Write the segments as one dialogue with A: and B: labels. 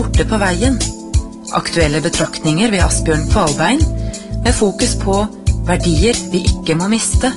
A: borte på veien. Aktuelle betraktninger ved Asbjørn Kvalbein, med fokus på verdier vi ikke må miste.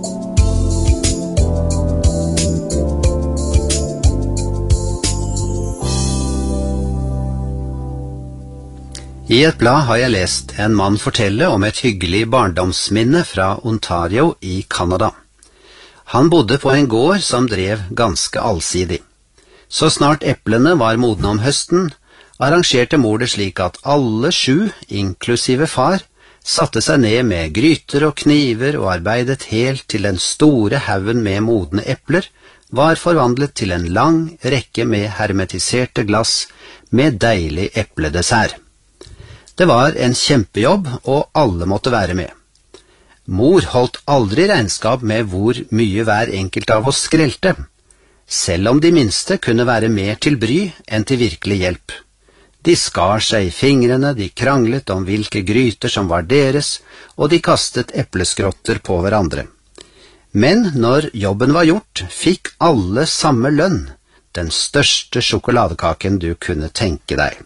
B: I et blad har jeg lest en mann fortelle om et hyggelig barndomsminne fra Ontario i Canada. Han bodde på en gård som drev ganske allsidig. Så snart eplene var modne om høsten, arrangerte mor det slik at alle 7, inklusive far, satte seg ned med gryter og kniver og arbeidet helt til den store haugen med modne epler var forvandlet til en lang rekke med hermetiserte glass med deilig epledessert. Det var en kjempejobb, og alle måtte være med. Mor holdt aldri regnskap med hvor mye hver enkelt av oss skrelte, selv om de minste kunne være mer til bry enn til virkelig hjelp. De skar seg i fingrene, de kranglet om hvilke gryter som var deres, og de kastet epleskrotter på hverandre. Men når jobben var gjort, fikk alle samme lønn, den største sjokoladekaken du kunne tenke deg.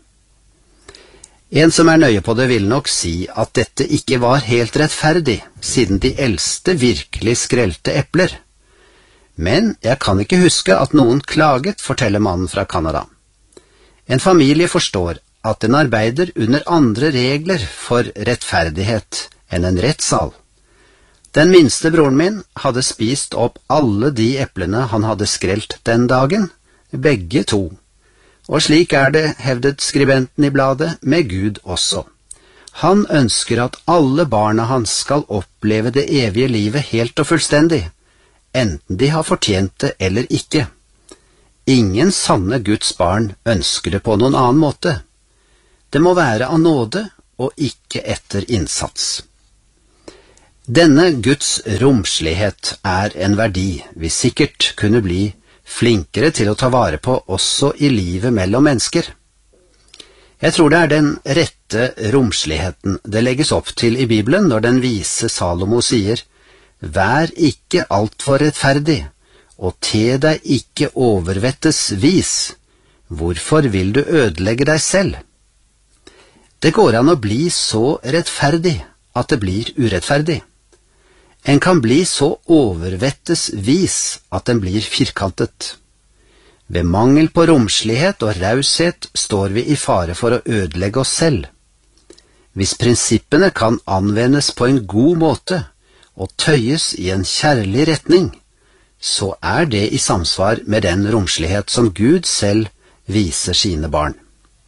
B: En som nøye på det vil nok si at dette ikke var helt rettferdig, siden de eldste virkelig skrelte epler. Men jeg kan ikke huske at noen klaget, forteller mannen fra Canada. En familie forstår at den arbeider under andre regler for rettferdighet enn en rettssal. Den minste broren min hadde spist opp alle de eplene han hadde skrelt den dagen, begge 2. Og slik det, hevdet skribenten i bladet, med Gud også. Han ønsker at alle barna hans skal oppleve det evige livet helt og fullstendig, enten de har fortjent det eller ikke. Ingen sanne Guds barn ønsker det på noen annen måte. Det må være av nåde og ikke etter innsats. Denne Guds romslighet en verdi vi sikkert kunne bli flinkere til å ta vare på også i livet mellom mennesker. Jeg tror det den rette romsligheten det legges opp til i Bibelen når den vise Salomo sier: «Vær ikke alt for rettferdig, og te deg ikke overvettes vis. Hvorfor vil du ødelegge deg selv?» Det går an å bli så rettferdig at det blir urettferdig. En kan bli så overvettes vis at den blir firkantet. Ved mangel på romslighet og raushet står vi i fare for å ødelegge oss selv. Hvis prinsippene kan anvendes på en god måte og tøyes i en kjærlig retning, så det i samsvar med den romslighet som Gud selv viser sine barn.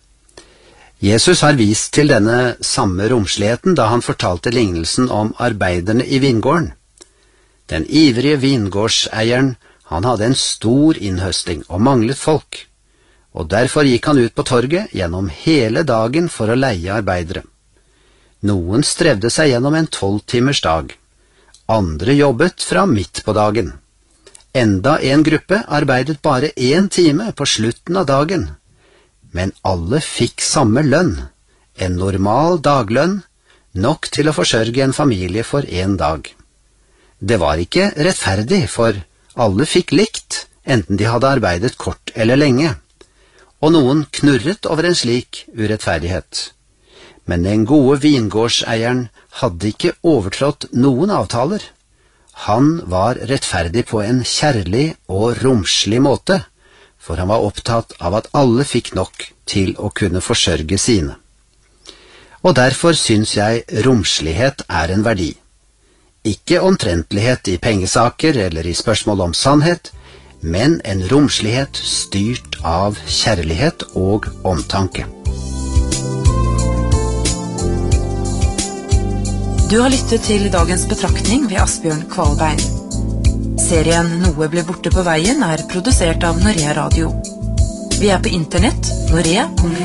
B: Jesus har vist til denne samme romsligheten da han fortalte lignelsen om arbeiderne i vingården. Den ivrige vingårdseieren, han hadde en stor innhøsting og manglet folk, og derfor gikk han ut på torget gjennom hele dagen for å leie arbeidere. Noen strevde seg gjennom en 12-timers dag, andre jobbet fra midt på dagen. Enda en gruppe arbeidet bare 1 time på slutten av dagen. Men alle fikk samme lønn, en normal daglønn, nok til å forsørge en familie for 1 dag. Det var ikke rettferdig, for alle fikk likt, enten de hadde arbeidet kort eller lenge, og noen knurret over en slik urettferdighet. Men den gode vingårdseieren hadde ikke overtrådt noen avtaler. Han var rettferdig på en kjærlig og romslig måte, for han var opptatt av at alle fikk nok til å kunne forsørge sine. Og derfor syns jeg romslighet en verdi. Ikke omtrentlighet i pengesaker eller i spørsmål om sannhet, men en romslighet styrt av kjærlighet og omtanke.
A: Du har lyttet til dagens betraktning ved Asbjørn Kvalbein. Serien Noe ble borte på veien produsert av Norea Radio. Vi på internett, norea.no.